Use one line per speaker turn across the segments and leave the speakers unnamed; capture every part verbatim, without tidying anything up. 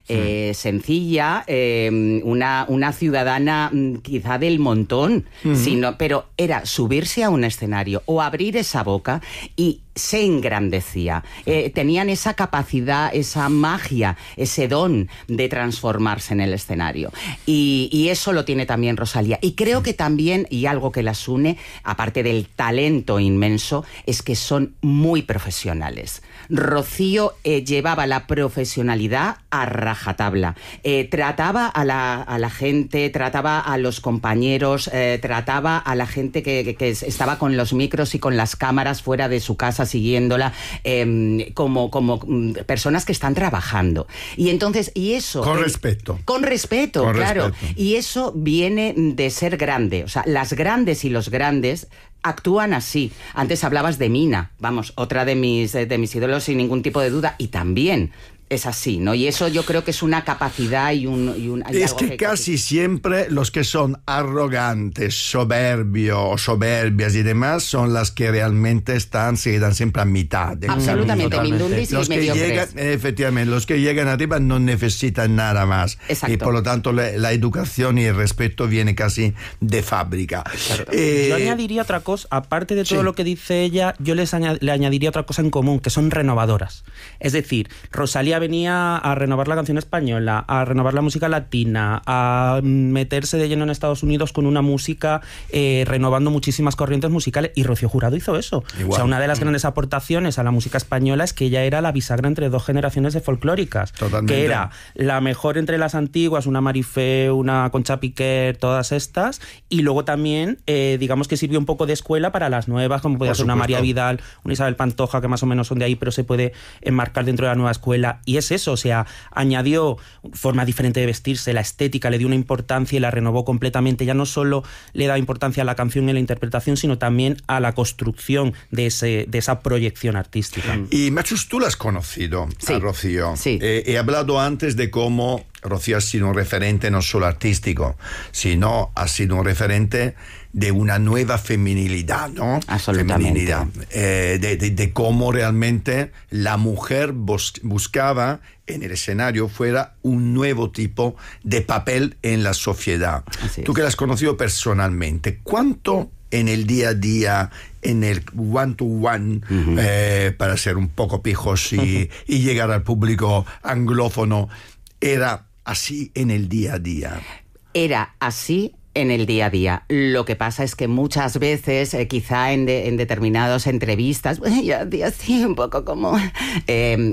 eh, sencilla, eh, una, una ciudadana quizá del montón, uh-huh. sino, pero era subirse a un escenario o abrir esa boca y se engrandecía. Eh, tenían esa capacidad, esa magia, ese don de transformarse en el escenario. Y, y eso lo tiene también Rosalía. Y creo que también, y algo que las une, aparte del talento inmenso, es que son muy profesionales. Rocío eh, llevaba la profesionalidad a rajatabla. Eh, trataba a la, a la gente, trataba a los compañeros, eh, trataba a la gente que, que, que estaba con los micros y con las cámaras fuera de su casa siguiéndola, eh, como, como personas que están trabajando. Y entonces, y eso...
Con
eh,
respeto.
Con respeto,
con
claro.
Respeto.
Y eso viene de ser grande. O sea, las grandes y los grandes actúan así. Antes hablabas de Mina, vamos, otra de mis, de mis ídolos sin ningún tipo de duda, y también es así, ¿no? Y eso yo creo que es una capacidad y un... Y un y
es que, que casi que... siempre los que son arrogantes, soberbios o soberbias y demás son las que realmente están, se quedan siempre a mitad.
Absolutamente, mindundis y
los que llegan, efectivamente, los que llegan arriba no necesitan nada más.
Exacto.
Y por lo tanto la, la educación y el respeto viene casi de fábrica.
Eh, yo añadiría otra cosa, aparte de todo sí. lo que dice ella, yo les añad, le añadiría otra cosa en común, que son renovadoras. Es decir, Rosalía venía a renovar la canción española, a renovar la música latina, a meterse de lleno en Estados Unidos con una música eh, renovando muchísimas corrientes musicales, y Rocío Jurado hizo eso. Igual. O sea, una de las grandes aportaciones a la música española es que ella era la bisagra entre dos generaciones de folclóricas.
Totalmente.
Que era la mejor entre las antiguas, una Marifé, una Concha Piquer, todas estas, y luego también, eh, digamos que sirvió un poco de escuela para las nuevas, como podía ser una María Vidal, una Isabel Pantoja, que más o menos son de ahí, pero se puede enmarcar dentro de la nueva escuela. Y es eso, o sea, añadió forma diferente de vestirse, la estética, le dio una importancia y la renovó completamente. Ya no solo le da importancia a la canción y a la interpretación, sino también a la construcción de, ese, de esa proyección artística.
Y Machus, tú la has conocido,
sí.
a Rocío.
Sí.
Eh, he hablado antes de cómo Rocío ha sido un referente no solo artístico, sino ha sido un referente de una nueva feminilidad, ¿no?
Absolutamente.
Feminilidad. Eh, de, de, de cómo realmente la mujer bus- buscaba en el escenario fuera un nuevo tipo de papel en la sociedad.
Así
Tú
es.
que la has conocido personalmente, ¿cuánto en el día a día, en el one-to-one, uh-huh. eh, para ser un poco pijos y, uh-huh. y llegar al público anglófono, era así en el día a día?
Era así en el día a día. Lo que pasa es que muchas veces, eh, quizá en, de, en determinadas entrevistas, pues, yo así un poco como eh,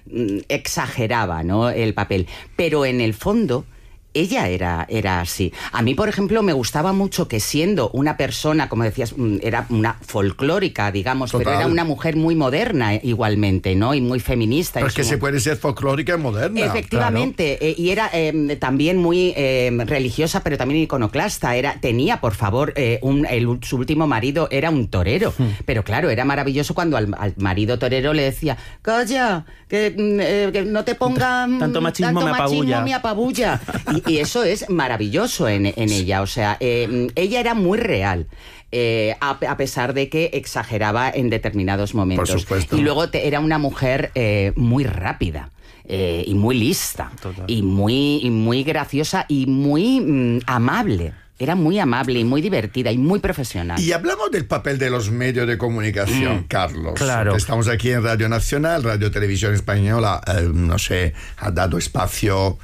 exageraba, ¿no?, el papel. Pero en el fondo ella era, era así. A mí, por ejemplo, me gustaba mucho que, siendo una persona, como decías, era una folclórica, digamos, Total. pero era una mujer muy moderna igualmente, ¿no? Y muy feminista.
Pero es que
su...
se puede ser folclórica y moderna.
Efectivamente.
Claro.
Eh, y era eh, también muy eh, religiosa, pero también iconoclasta. Era, tenía, por favor, eh, un, el, su último marido era un torero. Hmm. Pero claro, era maravilloso cuando al, al marido torero le decía: calla, que, eh, que no te ponga
tanto machismo,
tanto
me
machismo
apabulla.
me apabulla. Y, y eso es maravilloso en, en ella. O sea, eh, ella era muy real. Eh, a, a pesar de que exageraba en determinados momentos.
Por supuesto.
Y luego te, era una mujer eh, muy rápida. Eh, y muy lista. Total. y muy, y muy graciosa y muy mm, amable. Era muy amable y muy divertida y muy profesional.
Y hablamos del papel de los medios de comunicación, mm, Carlos.
Claro.
Estamos aquí en Radio Nacional, Radio Televisión Española, eh, no sé, ha dado espacio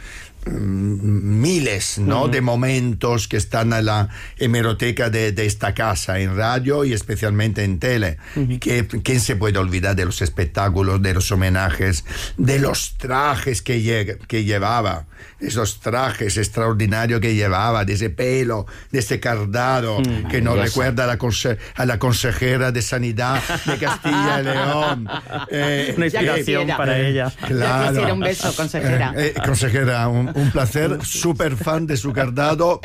miles, ¿no? Uh-huh. de momentos que están en la hemeroteca de, de esta casa, en radio y especialmente en tele. Uh-huh. que, ¿Quién se puede olvidar de los espectáculos, de los homenajes, de los trajes que, lle- que llevaba, esos trajes extraordinarios que llevaba, de ese pelo, de ese cardado, uh-huh. que nos recuerda a la, conse- a la consejera de Sanidad de Castilla y León.
Eh, Una inspiración eh, para eh, ella.
Claro. Ya quisiera un beso, consejera.
Eh, eh, consejera, un, un placer, súper fan de su cardado, sí.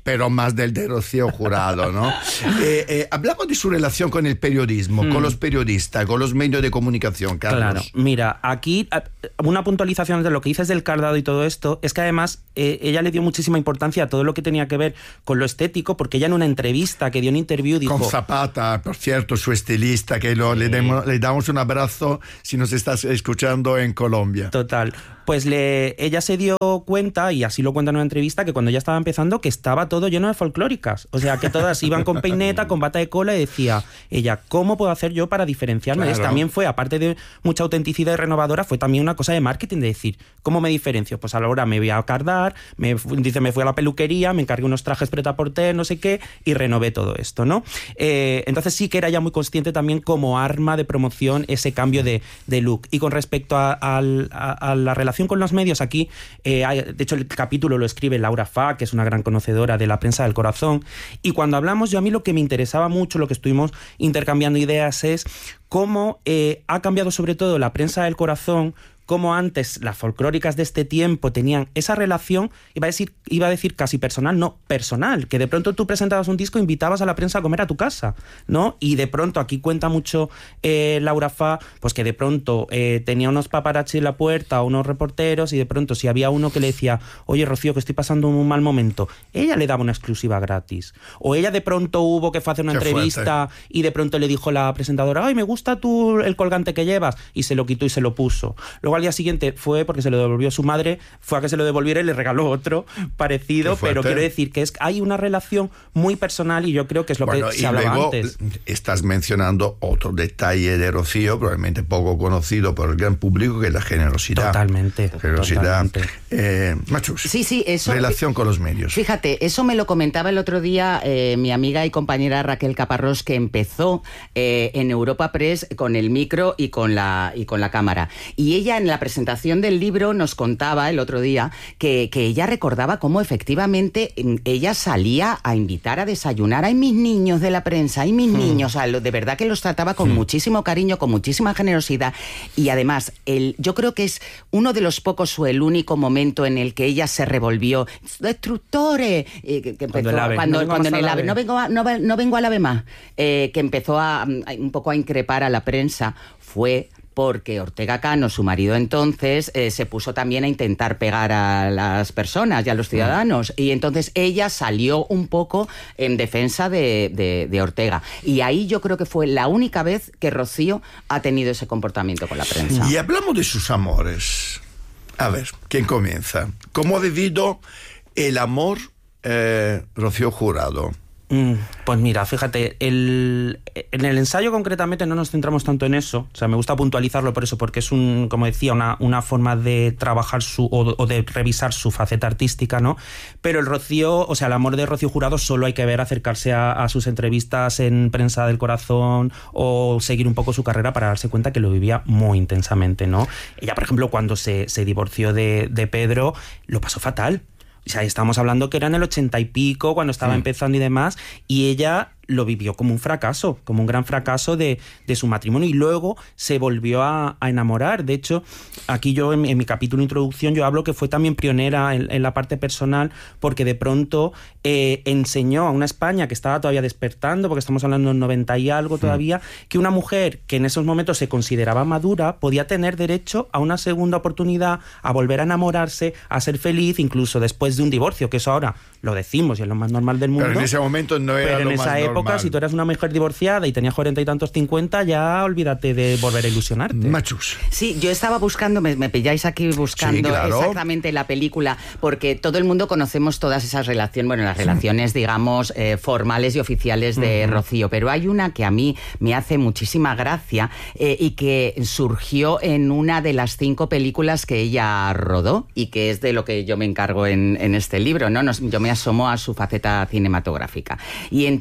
pero más del de Rocío Jurado, ¿no? eh, eh, hablamos de su relación con el periodismo, mm. con los periodistas, con los medios de comunicación, Carlos.
Claro, mira, aquí una puntualización de lo que dices del cardado y todo esto, es que además eh, ella le dio muchísima importancia a todo lo que tenía que ver con lo estético, porque ella en una entrevista que dio un interview dijo...
Con Zapata, por cierto, su estilista, que lo, sí. le, demos, le damos un abrazo si nos estás escuchando en Colombia.
Total. Pues le, ella se dio cuenta, y así lo cuenta en una entrevista, que cuando ella estaba empezando, que estaba todo lleno de folclóricas. O sea, que todas iban con peineta, con bata de cola, y decía ella, ¿cómo puedo hacer yo para diferenciarme? Claro. También fue, aparte de mucha autenticidad y renovadora, fue también una cosa de marketing, de decir, ¿cómo me diferencio? Pues ahora me voy a cardar, me, dice, me fui a la peluquería, me encargué unos trajes prêt-à-porter, no sé qué, y renové todo esto, ¿no? Eh, entonces sí que era ya muy consciente también como arma de promoción ese cambio de, de look. Y con respecto a, a, a, a la relación con los medios, aquí, eh, hay, de hecho el capítulo lo escribe Laura Fa, que es una gran conocedora de la prensa del corazón, y cuando hablamos, yo a mí lo que me interesaba mucho, lo que estuvimos intercambiando ideas, es cómo eh, ha cambiado sobre todo la prensa del corazón, cómo antes las folclóricas de este tiempo tenían esa relación, iba a decir, iba a decir casi personal, no, personal, que de pronto tú presentabas un disco, invitabas a la prensa a comer a tu casa, ¿no? Y de pronto, aquí cuenta mucho eh, Laura Fa, pues que de pronto eh, tenía unos paparazzi en la puerta, unos reporteros, y de pronto si había uno que le decía, oye, Rocío, que estoy pasando un mal momento, ella le daba una exclusiva gratis. O ella de pronto hubo que fue a hacer una Qué entrevista fuerte. Y de pronto le dijo la presentadora, ay, me gusta tú el colgante que llevas, y se lo quitó y se lo puso. Luego al día siguiente fue porque se lo devolvió su madre, fue a que se lo devolviera y le regaló otro parecido, pero quiero decir que es hay una relación muy personal, y yo creo que es lo bueno, que se hablaba luego antes.
Estás mencionando otro detalle de Rocío, probablemente poco conocido por el gran público, que es la generosidad.
Totalmente.
Generosidad. Totalmente. Eh, Machus,
sí, sí, eso,
relación con los medios.
Fíjate, eso me lo comentaba el otro día eh, mi amiga y compañera Raquel Caparrós, que empezó eh, en Europa Press con el micro y con la, y con la cámara. Y ella en la presentación del libro nos contaba el otro día que, que ella recordaba cómo efectivamente ella salía a invitar a desayunar. ¡Ay, mis niños de la prensa! ¡Ay, mis hmm. niños! O sea, de verdad que los trataba con hmm. muchísimo cariño, con muchísima generosidad. Y además, el, yo creo que es uno de los pocos o el único momento en el que ella se revolvió. ¡Destructores! Eh, que, que empezó, cuando el ave. Cuando, no, cuando en el ave. No vengo, a, no, no vengo al ave más. Eh, que empezó a, a un poco a increpar a la prensa. Fue... porque Ortega Cano, su marido entonces, eh, se puso también a intentar pegar a las personas y a los ciudadanos. Y entonces ella salió un poco en defensa de, de, de Ortega. Y ahí yo creo que fue la única vez que Rocío ha tenido ese comportamiento con la prensa.
Y hablamos de sus amores. A ver, ¿quién comienza? ¿Cómo ha vivido el amor eh, Rocío Jurado?
Pues mira, fíjate, el, en el ensayo concretamente no nos centramos tanto en eso, o sea, me gusta puntualizarlo por eso, porque es un, como decía, una, una forma de trabajar su, o, o de revisar su faceta artística, ¿no? Pero el Rocío, o sea, el amor de Rocío Jurado solo hay que ver acercarse a, a sus entrevistas en Prensa del Corazón o seguir un poco su carrera para darse cuenta que lo vivía muy intensamente, ¿no? Ella, por ejemplo, cuando se, se divorció de, de Pedro, lo pasó fatal. O sea, estamos hablando que era en el ochenta y pico, cuando estaba sí. empezando y demás, y ella lo vivió como un fracaso, como un gran fracaso de, de su matrimonio, y luego se volvió a, a enamorar. De hecho, aquí yo en, en mi capítulo de introducción yo hablo que fue también pionera en, en la parte personal, porque de pronto eh, enseñó a una España que estaba todavía despertando, porque estamos hablando del noventa y algo todavía, sí. que una mujer que en esos momentos se consideraba madura podía tener derecho a una segunda oportunidad, a volver a enamorarse, a ser feliz, incluso después de un divorcio, que eso ahora lo decimos y es lo más normal del mundo.
Pero en ese momento no era lo más normal.
Época, si tú eras una mujer divorciada y tenías cuarenta y tantos, cincuenta, ya olvídate de volver a ilusionarte.
Machus.
Sí, yo estaba buscando, me, me pilláis aquí buscando sí, claro. exactamente la película, porque todo el mundo conocemos todas esas relaciones, bueno, las relaciones, digamos, eh, formales y oficiales de uh-huh. Rocío, pero hay una que a mí me hace muchísima gracia eh, y que surgió en una de las cinco películas que ella rodó y que es de lo que yo me encargo en, en este libro, ¿no? Nos, yo me asomo a su faceta cinematográfica. Y entonces,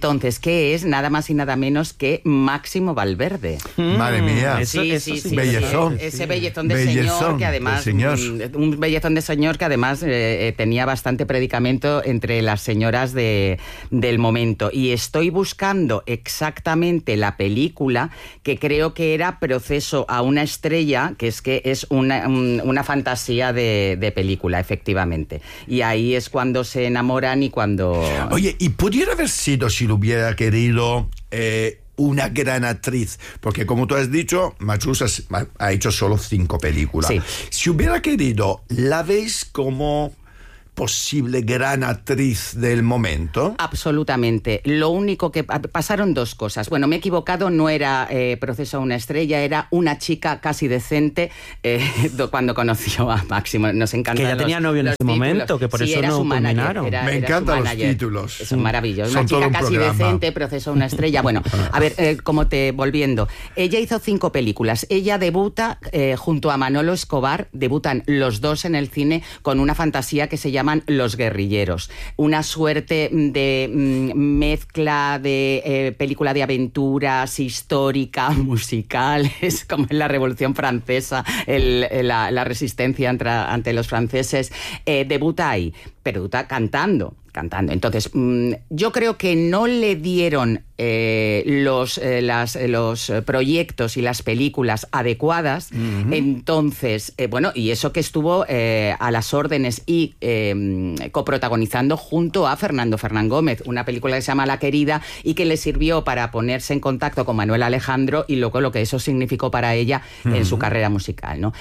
que es nada más y nada menos que Máximo Valverde.
Mm, Madre mía.
Eso, sí, eso, sí, sí,
bellezón.
Ese bellezón de
bellezón
señor que además...
señor.
Un bellezón de señor que además eh, tenía bastante predicamento entre las señoras de, del momento. Y estoy buscando exactamente la película que creo que era Proceso a una estrella, que es que es una, una fantasía de, de película, efectivamente. Y ahí es cuando se enamoran y cuando...
Oye, ¿y pudiera haber sido, si lo hubiera querido, eh, una gran actriz? Porque como tú has dicho, Machus ha, ha hecho solo cinco películas.
Sí.
Si hubiera querido, ¿la veis como posible gran actriz del momento?
Absolutamente. Lo único que... Pasaron dos cosas. Bueno, me he equivocado, no era eh, Proceso a una estrella, era una chica casi decente eh, cuando conoció a Máximo. Nos encantan
Que ya
los,
tenía novio en ese títulos. momento, que por
sí,
eso
era
no
su manager,
culminaron.
era,
me
era
encantan los
manager.
títulos.
Son maravillosos.
Son
Una chica
un
casi
programa.
decente, Proceso a una estrella. Bueno, a ver, eh, como te... Volviendo. Ella hizo cinco películas. Ella debuta eh, junto a Manolo Escobar, debutan los dos en el cine con una fantasía que se llaman Los Guerrilleros. Una suerte de mm, mezcla de eh, película de aventuras, histórica, musicales, como en la Revolución Francesa, el, la, la resistencia ante, ante los franceses. Eh, debuta ahí, pero debuta cantando. cantando. Entonces, mmm, yo creo que no le dieron eh, los, eh, las, los proyectos y las películas adecuadas. Uh-huh. Entonces, eh, bueno, y eso que estuvo eh, a las órdenes y eh, coprotagonizando junto a Fernando Fernán Gómez, una película que se llama La Querida y que le sirvió para ponerse en contacto con Manuel Alejandro y luego lo que eso significó para ella uh-huh. en su carrera musical, ¿no?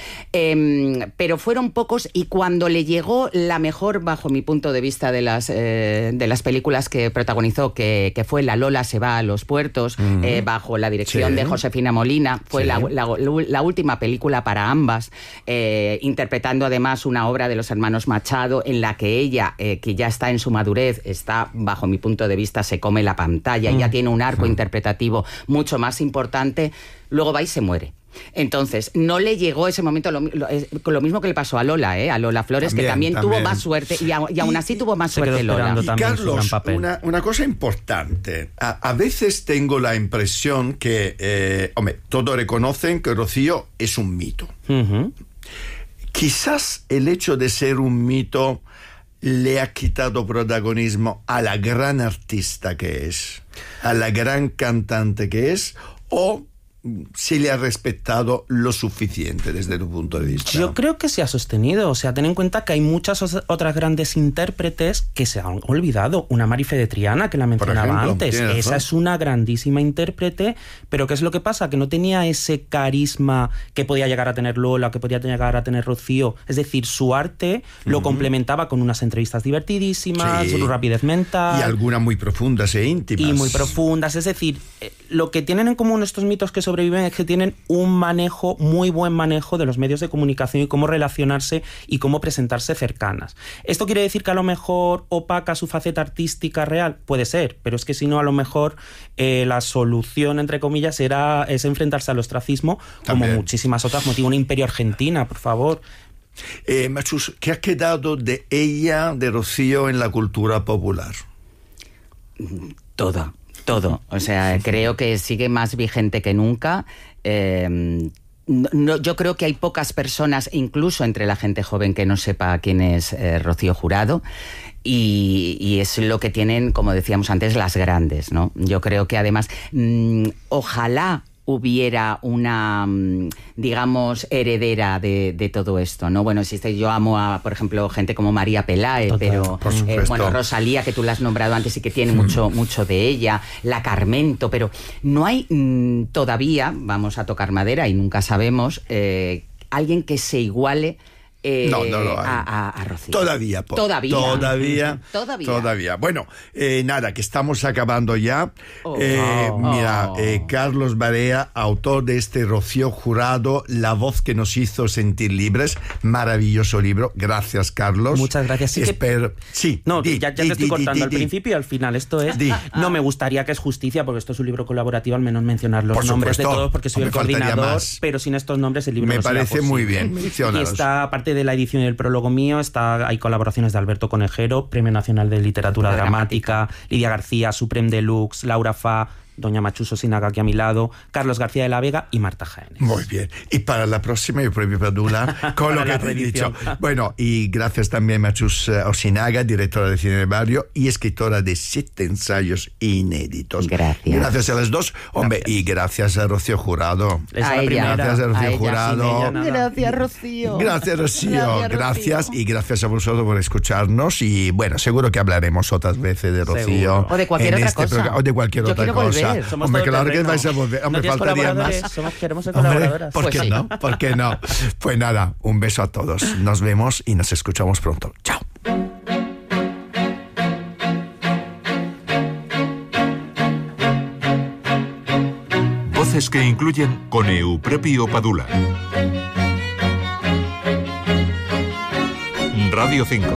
Eh, pero fueron pocos y cuando le llegó la mejor, bajo mi punto de vista, de las... Eh, de las películas que protagonizó, que, que fue La Lola se va a los puertos, uh-huh. eh, bajo la dirección sí. de Josefina Molina. Fue sí. la, la, la última película para ambas, eh, interpretando además una obra de los hermanos Machado, en la que ella, eh, que ya está en su madurez, está, bajo mi punto de vista, se come la pantalla, uh-huh. ya tiene un arco uh-huh. interpretativo mucho más importante, luego va y se muere. Entonces, no le llegó ese momento lo, lo, lo mismo que le pasó a Lola, ¿eh? a Lola Flores, también, que también, también tuvo más suerte y, a, y aún así y, tuvo más suerte Lola.
Y Carlos, una, una cosa importante. A, a veces tengo la impresión que, eh, hombre, todos reconocen que Rocío es un mito. Uh-huh. Quizás el hecho de ser un mito le ha quitado protagonismo a la gran artista que es, a la gran cantante que es, o se le ha respetado lo suficiente desde tu punto de vista.
Yo creo que se ha sostenido. O sea, ten en cuenta que hay muchas otras grandes intérpretes que se han olvidado. Una Marife de Triana, que la mencionaba ejemplo, antes. Esa es una grandísima intérprete, pero ¿qué es lo que pasa? Que no tenía ese carisma que podía llegar a tener Lola, que podía llegar a tener Rocío. Es decir, su arte uh-huh. lo complementaba con unas entrevistas divertidísimas, sí. su rapidez mental.
Y algunas muy profundas e íntimas.
Y muy profundas. Es decir, lo que tienen en común estos mitos que sobre sobreviven es que tienen un manejo, muy buen manejo de los medios de comunicación y cómo relacionarse y cómo presentarse cercanas. ¿Esto quiere decir que a lo mejor opaca su faceta artística real? Puede ser, pero es que si no, a lo mejor eh, la solución, entre comillas, era, es enfrentarse al ostracismo, También. como muchísimas otras motivos. Una Imperio Argentina, por favor.
Eh, Machus, ¿qué ha quedado de ella, de Rocío, en la cultura popular?
Toda. Todo, o sea, creo que sigue más vigente que nunca. Eh, no, yo creo que hay pocas personas, incluso entre la gente joven, que no sepa quién es eh, Rocío Jurado. Y, y es lo que tienen, como decíamos antes, las grandes, ¿no? Yo creo que además, mmm, ojalá hubiera una, digamos, heredera de, de todo esto, ¿no? Bueno, existe, yo amo a, por ejemplo, gente como María Peláez, Total, pero eh, bueno, Rosalía, que tú la has nombrado antes y que tiene mucho, mucho de ella, la Carmento, pero no hay mmm, todavía, vamos a tocar madera y nunca sabemos, eh, alguien que se iguale Eh,
no, no lo hay.
A, a, a Rocío.
Todavía, po.
Todavía.
Todavía.
Todavía.
Todavía. Bueno, eh, nada, que estamos acabando ya.
Oh.
Eh,
Oh.
Mira, eh, Carlos Barea, autor de este Rocío Jurado, La voz que nos hizo sentir libres. Maravilloso libro. Gracias, Carlos.
Muchas gracias. Sí,
Espero...
que...
sí
No,
di,
ya, ya
di,
te estoy
di,
cortando
di,
al
di,
principio y al final. Esto es...
Di.
No me gustaría que es justicia, porque esto es un libro colaborativo, al menos mencionar los
Por
nombres
supuesto.
de todos, porque soy
Me
el coordinador,
más.
pero sin estos nombres el libro
Me
no
parece
sería
muy
posible.
bien.
Y está, aparte de la edición y el prólogo mío está, hay colaboraciones de Alberto Conejero, Premio Nacional de Literatura Dramática, Dramática, Lidia García, Supreme Deluxe, Laura Fa, doña Machuso Sinaga aquí a mi lado, Carlos García de la Vega y Marta Jaénes.
Muy bien. Y para la próxima, el premio Padula, con lo que te he dicho. Bueno, y gracias también a Machus Osinaga, directora de Cine del Barrio y escritora de siete ensayos inéditos.
Gracias.
Gracias a las dos. Hombre, gracias. Y gracias a Rocío Jurado.
A ella.
Gracias a Rocío a Jurado.
Gracias, Rocío.
Gracias, Rocío.
Gracias,
gracias
Rocío.
Y gracias a vosotros por escucharnos. Y bueno, seguro que hablaremos otras veces de Rocío. Seguro.
O de cualquier otra
este
cosa.
O de cualquier
Yo
otra cosa.
Somos
Hombre, claro
terreno.
que vais a volver. Hombre,
¿No
faltaría más.
Somos, queremos ser
Hombre,
colaboradoras.
¿por qué
Pues sí.
no? ¿Por qué no? Pues nada, un beso a todos. Nos vemos y nos escuchamos pronto. Chao.
Voces que incluyen con Eupropio Padula. Radio cinco.